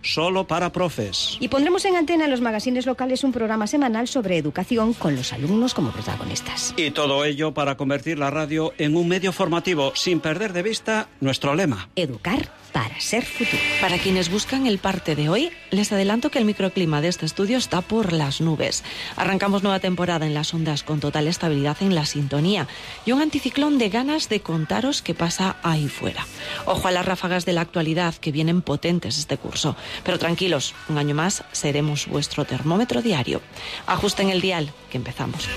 solo para profes. Y pondremos en antena en los magazines locales un programa semanal sobre educación con los alumnos como protagonistas. Y todo ello para convertir la radio en un medio formativo, sin perder de vista nuestro lema: educar para ser futuro. Para quienes buscan el parte de hoy, les adelanto que el microclima de este estudio está por las nubes. Arrancamos nueva temporada en las ondas con total estabilidad en la sintonía y un anticiclón de ganas de contaros qué pasa ahí fuera. Ojo a las ráfagas de la actualidad que vienen potentes este curso. Pero tranquilos, un año más seremos vuestro termómetro diario. Ajusten el dial, que empezamos.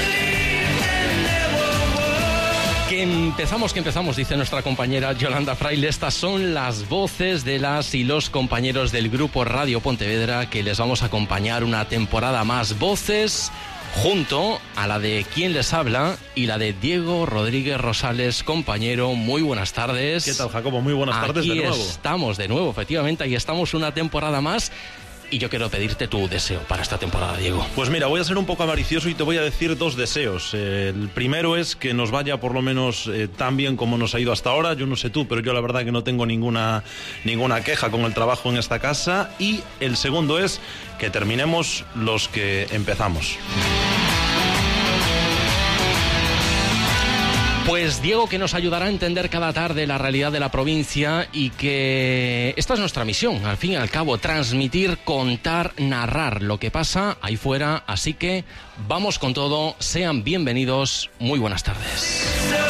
Que empezamos, dice nuestra compañera Yolanda Fraile. Estas son las voces de las y los compañeros del Grupo Radio Pontevedra que les vamos a acompañar una temporada más. Voces junto a la de quien les habla y la de Diego Rodríguez Rosales. Compañero, muy buenas tardes. ¿Qué tal, Jacobo? Muy buenas tardes de nuevo. Estamos de nuevo, efectivamente, ahí estamos una temporada más. Y yo quiero pedirte tu deseo para esta temporada, Diego. Pues mira, voy a ser un poco avaricioso y te voy a decir dos deseos. El primero es que nos vaya por lo menos tan bien como nos ha ido hasta ahora. Yo no sé tú, pero yo la verdad que no tengo ninguna queja con el trabajo en esta casa. Y el segundo es que terminemos los que empezamos. Pues Diego, que nos ayudará a entender cada tarde la realidad de la provincia y que esta es nuestra misión, al fin y al cabo, transmitir, contar, narrar lo que pasa ahí fuera. Así que vamos con todo, sean bienvenidos, muy buenas tardes.